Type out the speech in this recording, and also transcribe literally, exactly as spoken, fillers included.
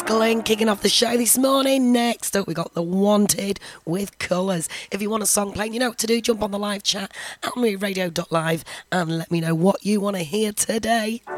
Glenn kicking off the show this morning. Next up, we got The Wanted with Colours. If you want a song playing, you know what to do. Jump on the live chat at radio dot live and let me know what you want to hear today.